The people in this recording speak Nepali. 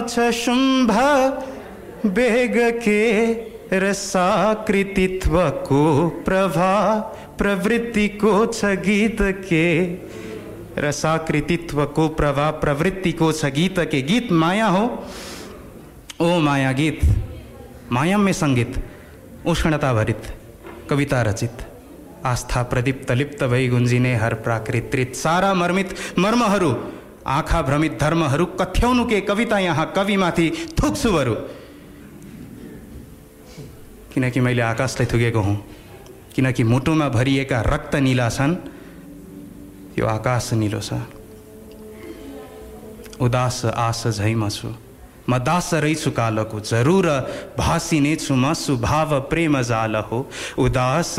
छ शुम्भ वेग के रसाकृतित्वको प्रभा प्रवृत्तिको छ गीत के रसाकृतित्वको प्रभा प्रवृत्तिको छ गीत के। गीत माया हो, ओ माया गीत, मायाम में संगीत, उष्णता भरित कविता रचित, आस्था प्रदीप्त लिप्त भई गुन्जिने हर प्राकृतिक सारा मर्मित मर्महरू, आँखा भ्रमित धर्महरू कथ्याउनु के कविता यहाँ कविमाथि थुक्छु बरु। किनकि मैले आकाशलाई थुकेको हुँ, किनकि मुटुमा भरिएका रक्त नीला छन्, यो आकाश नीलो छ। उदास आस झै म छु, म दास रहेछु कालको, जरुर भासिने छु म, सुभाव प्रेम जाल हो। उदास